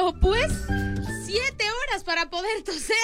pero pues 7 horas para poder toser.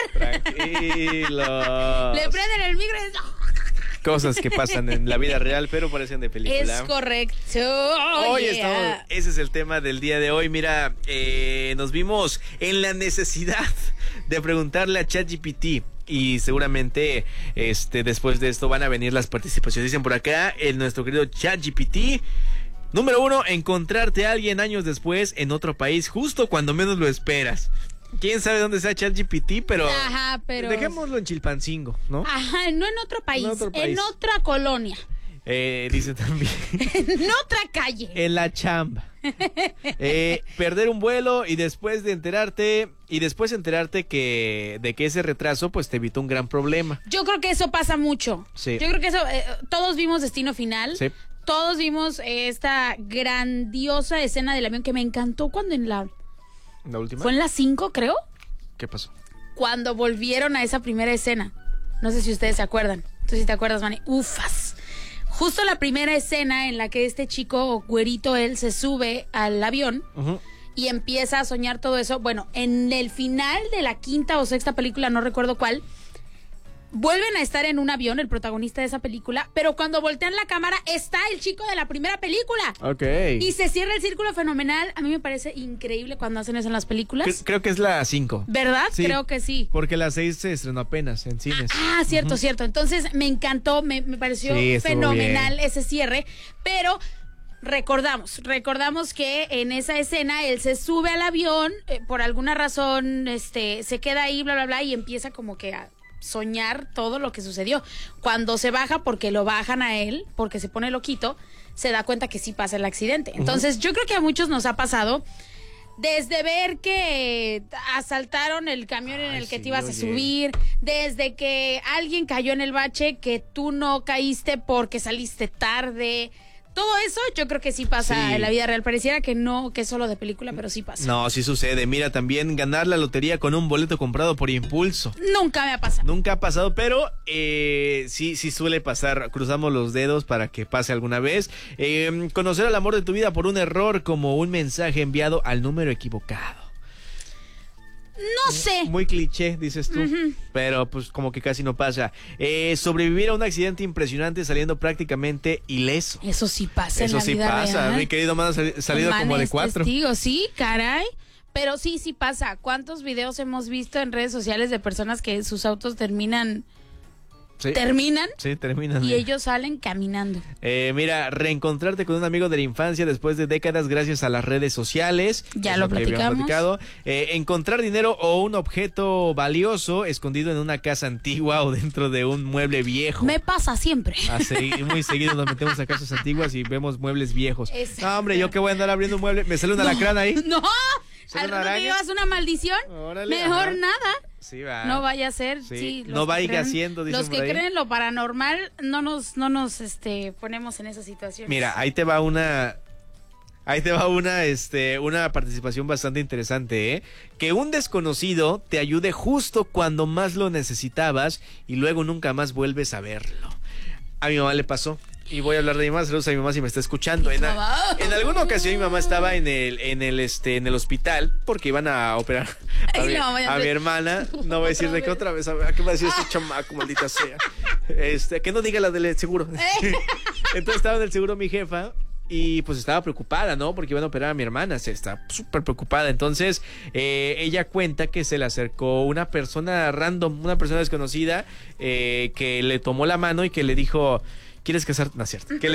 Tranquilo. Le prenden el micro y... Cosas que pasan en la vida real, pero parecen de película. Es correcto. Hoy ese es el tema del día de hoy. Mira, nos vimos en la necesidad de preguntarle a ChatGPT. Y seguramente después de esto van a venir las participaciones. Dicen por acá, nuestro querido ChatGPT. Número 1, encontrarte a alguien años después en otro país, justo cuando menos lo esperas. Quién sabe dónde está ChatGPT, pero dejémoslo en Chilpancingo, ¿no? Ajá, no en otro país, No otro país. en otra colonia. Dice también. En otra calle. En la chamba. Perder un vuelo y después enterarte de que ese retraso pues te evitó un gran problema. Yo creo que eso pasa mucho. Sí. Yo creo que eso, todos vimos Destino Final. Sí. Todos vimos esta grandiosa escena del avión que me encantó cuando ¿La última? fue en la 5, creo. ¿Qué pasó? Cuando volvieron a esa primera escena. No sé si ustedes se acuerdan. Tú sí te acuerdas, Manny. Ufas. Justo la primera escena en la que este chico, o güerito, él se sube al avión y empieza a soñar todo eso. Bueno, en el final de la 5ª o 6ª película, no recuerdo cuál, vuelven a estar en un avión, el protagonista de esa película, pero cuando voltean la cámara está el chico de la primera película. Ok. Y se cierra el círculo fenomenal. A mí me parece increíble cuando hacen eso en las películas. Creo que es la 5. ¿Verdad? Sí, creo que sí. Porque la 6 se estrenó apenas en cines. Cierto, cierto. Entonces me encantó, me pareció fenomenal bien. ese cierre, pero recordamos que en esa escena él se sube al avión, por alguna razón se queda ahí, bla, bla, bla, y empieza como que a soñar todo lo que sucedió. Cuando se baja, porque lo bajan a él, porque se pone loquito, se da cuenta que sí pasa el accidente. Entonces yo creo que a muchos nos ha pasado desde ver que asaltaron el camión en el que te ibas a subir, desde que alguien cayó en el bache que tú no caíste porque saliste tarde. Todo eso yo creo que sí pasa en la vida real. Pareciera que no, que es solo de película, pero sí pasa. No, sí sucede. Mira, también ganar la lotería con un boleto comprado por impulso. Nunca me ha pasado. Nunca ha pasado, pero sí suele pasar. Cruzamos los dedos para que pase alguna vez. Conocer al amor de tu vida por un error, como un mensaje enviado al número equivocado. No sé. Muy cliché, dices tú, pero pues como que casi no pasa. Sobrevivir a un accidente impresionante saliendo prácticamente ileso. Eso sí pasa en la vida real. Eso sí pasa. Mi querido man ha salido como de 4. Testigo, sí, caray. Pero sí pasa. ¿Cuántos videos hemos visto en redes sociales de personas que sus autos terminan? Sí. ¿Terminan? Sí, terminan. Y ellos salen caminando. Mira, reencontrarte con un amigo de la infancia después de décadas gracias a las redes sociales. Ya lo platicamos. Encontrar dinero o un objeto valioso escondido en una casa antigua o dentro de un mueble viejo. Me pasa siempre. Muy seguido nos metemos a casas antiguas y vemos muebles viejos. Exacto. No, hombre, yo que voy a andar abriendo un mueble. Me sale un alacrán ahí. ¡No! ¿Sale ¿Al una rato araña? te llevas una maldición? Órale, Mejor ajá. nada. Sí, va. No vaya a ser. Sí. Sí, No vaya haciendo, dicen los por que ahí. creen en lo paranormal no nos ponemos en esa situación. Mira, ahí te va una participación bastante interesante, ¿eh? Que un desconocido te ayude justo cuando más lo necesitabas y luego nunca más vuelves a verlo. A mi mamá le pasó. Y voy a hablar de mi mamá. Saludos a mi mamá si me está escuchando. En alguna ocasión mi mamá estaba en el hospital porque iban a operar a mi hermana. No voy a decir de qué otra vez. ¿A qué va a decir este chamaco, maldita sea? Que no diga la del seguro. Entonces estaba en el seguro mi jefa. Y pues estaba preocupada, ¿no? Porque iban a operar a mi hermana, está súper preocupada. Entonces, ella cuenta que se le acercó una persona random, una persona desconocida, que le tomó la mano y que le dijo, ¿quieres casarte? No es cierto. Que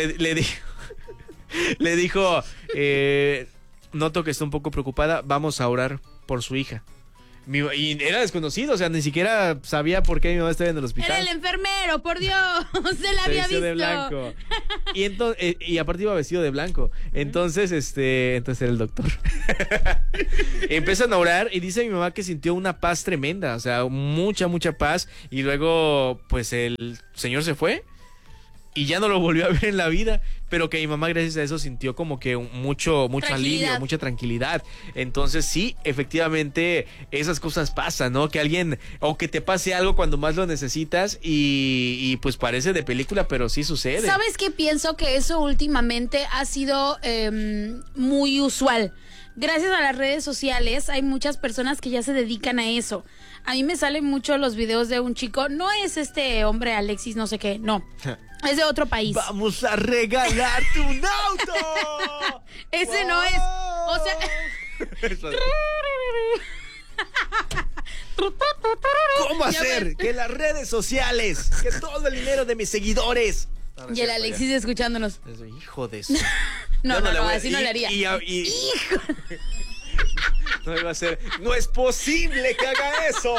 le dijo, noto que está un poco preocupada, vamos a orar por su hija. Y era desconocido, o sea, ni siquiera sabía por qué mi mamá estaba en el hospital. Era el enfermero, por Dios, se la había visto. De blanco. Y aparte iba vestido de blanco. Entonces era el doctor. Empiezan a orar y dice mi mamá que sintió una paz tremenda, o sea, mucha paz. Y luego, pues el señor se fue y ya no lo volvió a ver en la vida, pero que mi mamá gracias a eso sintió como que mucho alivio, mucha tranquilidad. Entonces sí, efectivamente esas cosas pasan, ¿no? Que alguien, o que te pase algo cuando más lo necesitas y pues parece de película, pero sí sucede. ¿Sabes qué? Pienso que eso últimamente ha sido muy usual. gracias a las redes sociales hay muchas personas que ya se dedican a eso. A mí me salen mucho los videos de un chico, no es este hombre Alexis no sé qué, no, es de otro país. ¡Vamos a regalarte un auto! Ese ¡Wow! no es, o sea... ¿Cómo hacer que las redes sociales, que todo el dinero de mis seguidores... No, y el Alexis escuchándonos. Hijo de eso. No, así no le haría. Hijo. No iba a ser. No es posible que haga eso.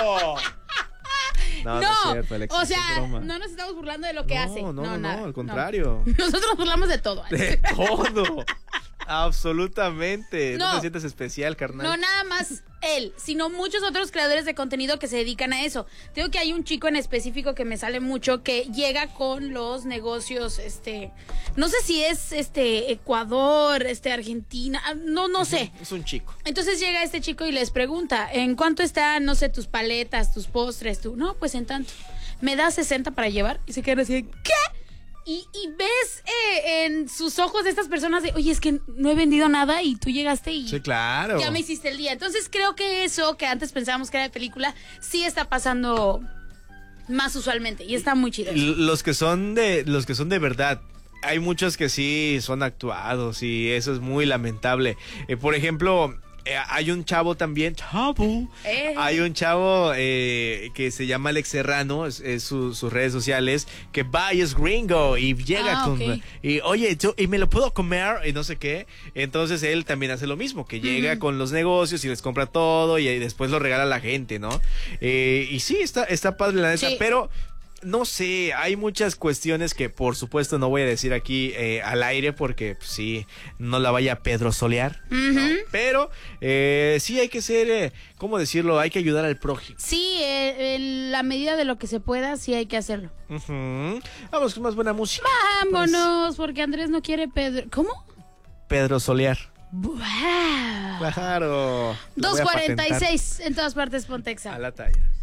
No, es cierto, Alexis, o sea, es broma. no nos estamos burlando de lo que hace. No, nada, al contrario. no. Nosotros nos burlamos de todo. De todo. Absolutamente. No te sientes especial, carnal. No, nada más él, sino muchos otros creadores de contenido que se dedican a eso. Digo que hay un chico en específico que me sale mucho que llega con los negocios, no sé si es Ecuador, Argentina, no sé. Es un chico. Entonces llega este chico y les pregunta, ¿en cuánto están, no sé, tus paletas, tus postres? No, pues en tanto. ¿Me das 60 para llevar? Y se quedan así, ¿qué? Y ves en sus ojos de estas personas de, oye, es que no he vendido nada y tú llegaste y sí, claro, ya me hiciste el día. Entonces creo que eso, que antes pensábamos que era de película, sí está pasando más usualmente y está muy chido. Los que son de verdad. Hay muchos que sí son actuados y eso es muy lamentable. Por ejemplo, hay un chavo también, hay un chavo que se llama Alex Serrano, es sus redes sociales, que va y es gringo y llega con, okay. y oye, y me lo puedo comer y no sé qué. Entonces él también hace lo mismo, que llega con los negocios y les compra todo y después lo regala a la gente, ¿no? Y sí, está padre la neta, sí. Pero no sé, hay muchas cuestiones que por supuesto no voy a decir aquí al aire porque pues, sí, no la vaya a Pedro solear, ¿no? Pero sí hay que ser, ¿cómo decirlo? Hay que ayudar al prójimo. Sí, en la medida de lo que se pueda, sí hay que hacerlo. Vamos con más buena música. Vámonos, porque Andrés no quiere Pedro. ¿Cómo? Pedro solear. Wow. Claro. 2:46 en todas partes, Pontexa. A la talla.